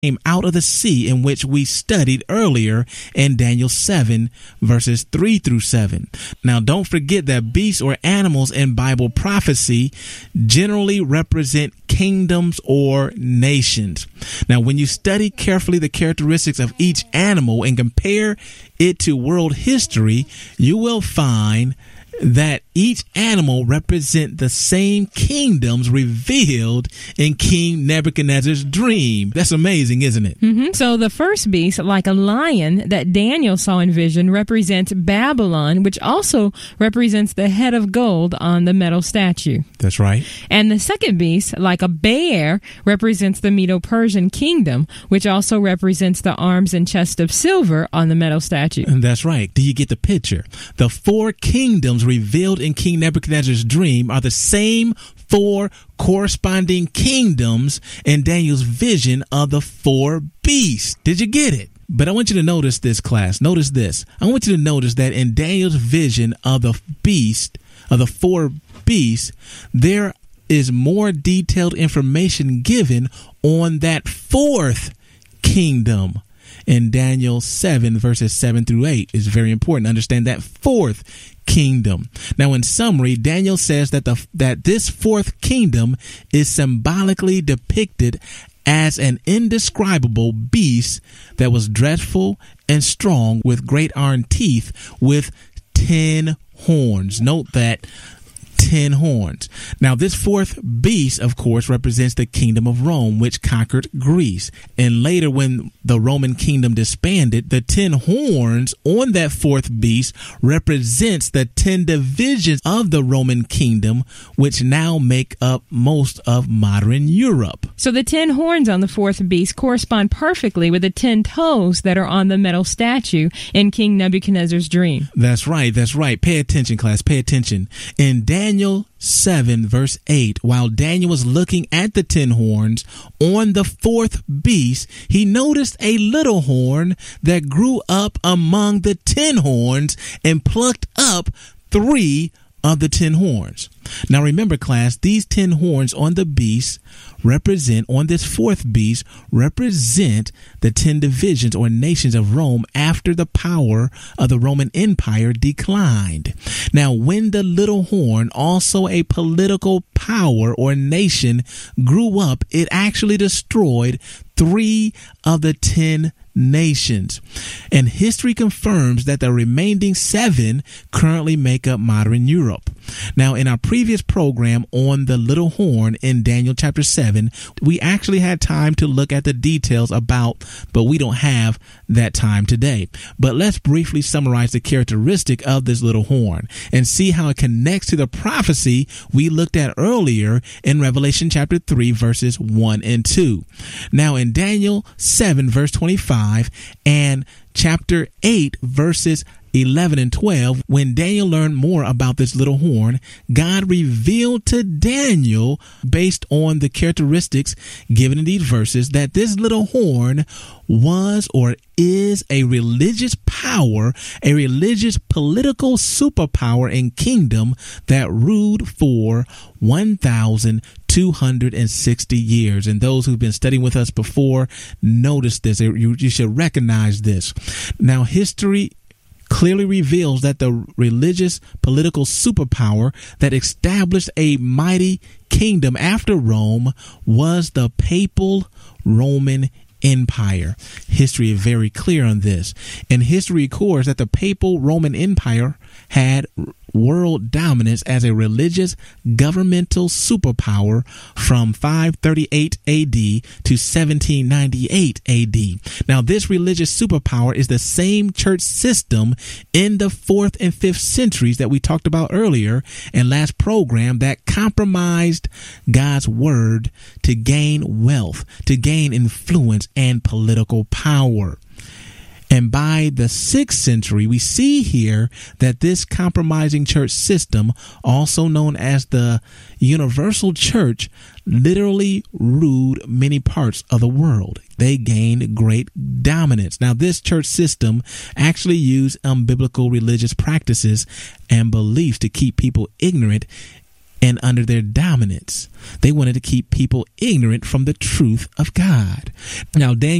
came out of the sea, in which we studied earlier in Daniel 7, verses 3 through 7. Now, don't forget that beasts or animals in Bible prophecy generally represent kingdoms or nations. Now, when you study carefully the characteristics of each animal and compare it to world history, you will find that each animal represent the same kingdoms revealed in King Nebuchadnezzar's dream. That's amazing, isn't it? Mm-hmm. So the first beast, like a lion that Daniel saw in vision, represents Babylon, which also represents the head of gold on the metal statue. That's right. And the second beast, like a bear, represents the Medo-Persian kingdom, which also represents the arms and chest of silver on the metal statue. And that's right. Do you get the picture? The four kingdoms revealed in King Nebuchadnezzar's dream are the same four corresponding kingdoms in Daniel's vision of the four beasts. Did you get it? But I want you to notice this, class. Notice this. I want you to notice that in Daniel's vision of the beast, of the four beasts, there is more detailed information given on that fourth kingdom. In Daniel 7, verses 7 through 8, is very important to understand that fourth kingdom. Now, in summary, Daniel says that this fourth kingdom is symbolically depicted as an indescribable beast that was dreadful and strong, with great iron teeth, with 10 horns. Note that 10 horns. Now, this fourth beast, of course, represents the kingdom of Rome, which conquered Greece. And later, when the Roman kingdom disbanded, the 10 horns on that fourth beast represents the 10 divisions of the Roman kingdom, which now make up most of modern Europe. So the 10 horns on the fourth beast correspond perfectly with the 10 toes that are on the metal statue in King Nebuchadnezzar's dream. That's right. That's right. Pay attention, class. Pay attention. In Daniel 7, verse 8, while Daniel was looking at the 10 horns on the fourth beast, he noticed a little horn that grew up among the 10 horns and plucked up 3 of the 10 horns. Now remember, class, these 10 horns on the beast on this fourth beast represent the 10 divisions or nations of Rome after the power of the Roman Empire declined. Now, when the little horn, also a political power or nation, grew up, it actually destroyed 3 of the 10 nations. And history confirms that the remaining 7 currently make up modern Europe. Now, in our previous program on the little horn in Daniel chapter 7, we actually had time to look at the details but we don't have that time today. But let's briefly summarize the characteristic of this little horn and see how it connects to the prophecy we looked at earlier in Revelation chapter 3, verses 1 and 2. Now, in Daniel 7, verse 25, and chapter 8, verses 11 and 12, when Daniel learned more about this little horn, God revealed to Daniel, based on the characteristics given in these verses, that this little horn was or is a religious power, a religious political superpower and kingdom that ruled for 1,260 years. And those who've been studying with us before notice this. You should recognize this. Now, history clearly reveals that the religious political superpower that established a mighty kingdom after Rome was the papal Roman Empire. History is very clear on this. And history records that the papal Roman Empire had world dominance as a religious governmental superpower from 538 AD to 1798 AD. Now, this religious superpower is the same church system in the 4th and 5th centuries that we talked about earlier in last program that compromised God's word to gain wealth, to gain influence and political power. And by the 6th century, we see here that this compromising church system, also known as the Universal Church, literally ruled many parts of the world. They gained great dominance. Now, this church system actually used unbiblical religious practices and beliefs to keep people ignorant and under their dominance, they wanted to keep people ignorant from the truth of God. Now, Daniel